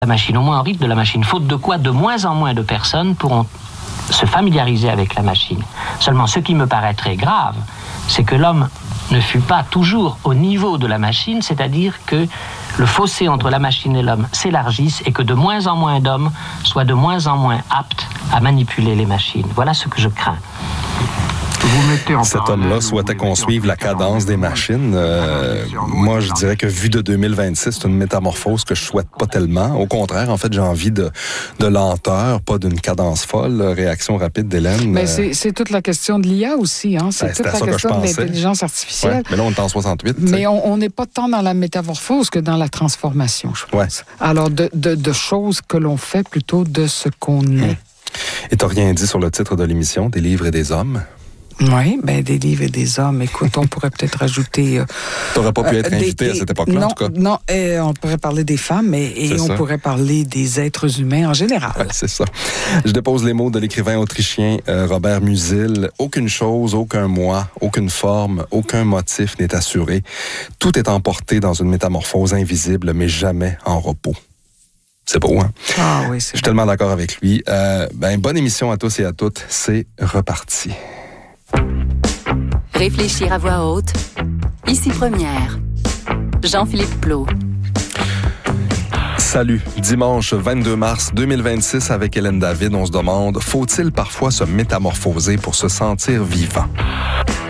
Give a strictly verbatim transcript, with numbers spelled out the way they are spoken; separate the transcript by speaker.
Speaker 1: la machine, au moins en rythme de la machine, faute de quoi de moins en moins de personnes pourront se familiariser avec la machine. Seulement, ce qui me paraît très grave, c'est que l'homme ne fut pas toujours au niveau de la machine, c'est-à-dire que le fossé entre la machine et l'homme s'élargisse et que de moins en moins d'hommes soient de moins en moins aptes à manipuler les machines. Voilà ce que je crains.
Speaker 2: Vous mettez en
Speaker 3: Cet homme-là souhaitait qu'on suive la cadence des machines. Euh, moi, je dirais que vu de deux mille vingt-six, c'est une métamorphose que je souhaite pas tellement. Au contraire, en fait, j'ai envie de, de lenteur, pas d'une cadence folle. Réaction rapide d'Hélène.
Speaker 2: Mais c'est, c'est toute la question de l'I A aussi. Hein? C'est
Speaker 3: Ben,
Speaker 2: toute la
Speaker 3: que
Speaker 2: question de l'intelligence artificielle.
Speaker 3: Ouais, mais là, on est en soixante-huit.
Speaker 2: Mais on n'est pas tant dans la métamorphose que dans la transformation, je pense.
Speaker 3: Ouais.
Speaker 2: Alors, de, de, de choses que l'on fait plutôt de ce qu'on est.
Speaker 3: Hum. Et t'as rien dit sur le titre de l'émission, Des livres et des hommes?
Speaker 2: Oui, ben des livres et des hommes. Écoute, on pourrait peut-être rajouter... Euh,
Speaker 3: T'aurais pas pu être
Speaker 2: euh,
Speaker 3: invité
Speaker 2: des,
Speaker 3: à cette époque-là,
Speaker 2: non,
Speaker 3: en tout cas.
Speaker 2: Non, et on pourrait parler des femmes et, et on
Speaker 3: ça.
Speaker 2: pourrait parler des êtres humains en général.
Speaker 3: Ouais, c'est ça. Je dépose les mots de l'écrivain autrichien euh, Robert Musil. Aucune chose, aucun moi, aucune forme, aucun motif n'est assuré. Tout est emporté dans une métamorphose invisible, mais jamais en repos. C'est beau, hein?
Speaker 2: Ah oui, c'est
Speaker 3: Je suis tellement d'accord avec lui. Euh, ben, bonne émission à tous et à toutes. C'est reparti.
Speaker 4: Réfléchir à voix haute. Ici Première. Jean-Philippe Plot.
Speaker 3: Salut. Dimanche vingt-deux mars deux mille vingt-six avec Hélène David, on se demande, faut-il parfois se métamorphoser pour se sentir vivant?